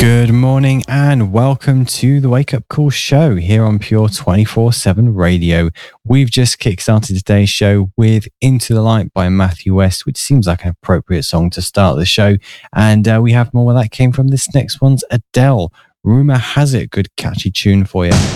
Good morning and welcome to the Wake Up Call show here on Pure 24/7 Radio. We've just kickstarted today's show with Into the Light by Matthew West, which seems like an appropriate song to start the show. And we have more where that came from. This next one's Adele. Rumor has it, good catchy tune for you.